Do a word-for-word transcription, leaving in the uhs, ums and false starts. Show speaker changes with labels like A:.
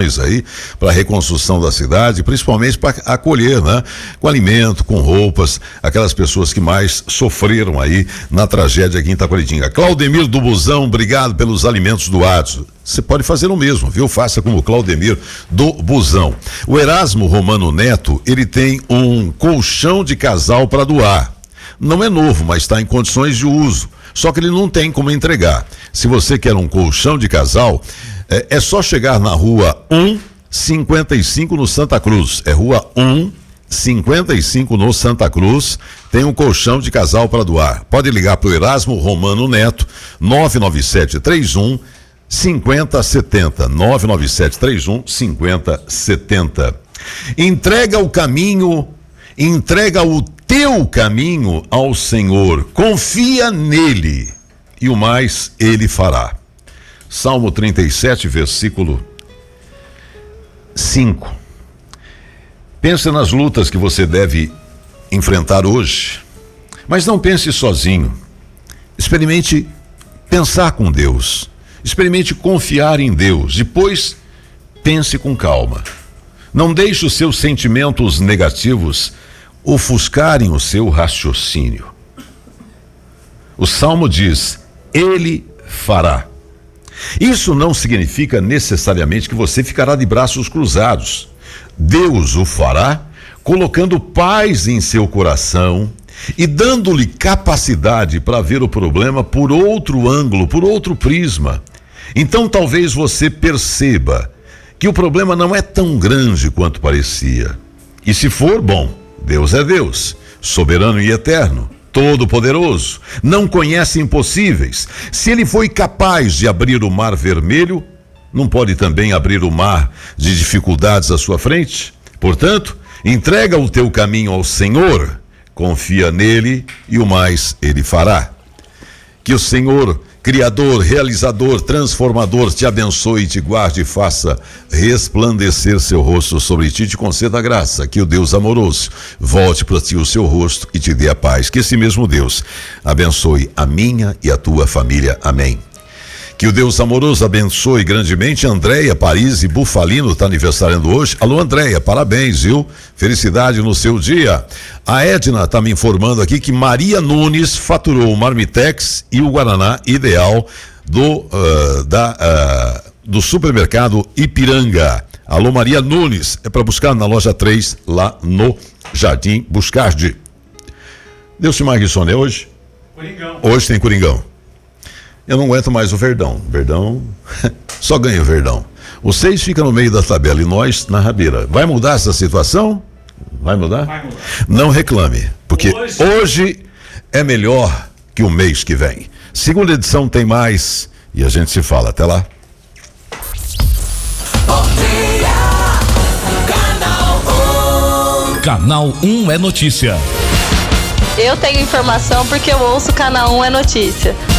A: milhões aí para a reconstrução da cidade, principalmente para acolher, né? Com alimento, com roupas, aquelas pessoas que mais sofreram aí na tragédia aqui em Itaquaritinga. Claudemir do Busão, obrigado pelos alimentos doados. Você pode fazer o mesmo, viu? Faça como o Claudemir do Busão. O Erasmo Romano Neto, ele tem um colchão de casal para doar. Não é novo, mas está em condições de uso. Só que ele não tem como entregar. Se você quer um colchão de casal, é, é só chegar na rua um cinquenta e cinco no Santa Cruz. É rua um cinquenta e cinco no Santa Cruz. Tem um colchão de casal para doar. Pode ligar para o Erasmo Romano Neto, nove nove sete três um cinquenta setenta, nove nove sete três um cinquenta setenta. Entrega o caminho, entrega o teu caminho ao Senhor, confia nele e o mais ele fará. Salmo trinta e sete, versículo cinco. Pense nas lutas que você deve enfrentar hoje, mas não pense sozinho. Experimente pensar com Deus. Experimente confiar em Deus. Depois, pense com calma. Não deixe os seus sentimentos negativos ofuscarem o seu raciocínio. O Salmo diz: Ele fará. Isso não significa necessariamente que você ficará de braços cruzados. Deus o fará, colocando paz em seu coração e dando-lhe capacidade para ver o problema por outro ângulo, por outro prisma. Então talvez você perceba que o problema não é tão grande quanto parecia. E se for, bom, Deus é Deus, soberano e eterno, todo-poderoso, não conhece impossíveis. Se ele foi capaz de abrir o mar vermelho, não pode também abrir o mar de dificuldades à sua frente? Portanto, entrega o teu caminho ao Senhor, confia nele e o mais ele fará. Que o Senhor, Criador, Realizador, Transformador, te abençoe, te guarde e faça resplandecer seu rosto sobre ti, te conceda a graça. Que o Deus amoroso volte para ti o seu rosto e te dê a paz. Que esse mesmo Deus abençoe a minha e a tua família. Amém. Que o Deus amoroso abençoe grandemente. Andréia Paris e Bufalino está aniversariando hoje. Alô, Andréia, parabéns, viu? Felicidade no seu dia. A Edna está me informando aqui que Maria Nunes faturou o Marmitex e o Guaraná Ideal do, uh, da, uh, do supermercado Ipiranga. Alô, Maria Nunes, é para buscar na loja três, lá no Jardim Buscardi. Deu-se mais Rissone hoje? Coringão. Hoje tem Coringão. Eu não aguento mais o Verdão. Verdão, só ganha o Verdão. O seis fica no meio da tabela e nós na rabeira. Vai mudar essa situação? Vai mudar? Vai mudar. Não reclame, porque hoje... hoje é melhor que o mês que vem. Segunda edição tem mais e a gente se fala. Até lá.
B: Canal um é notícia.
C: Eu tenho informação porque eu ouço Canal um é notícia.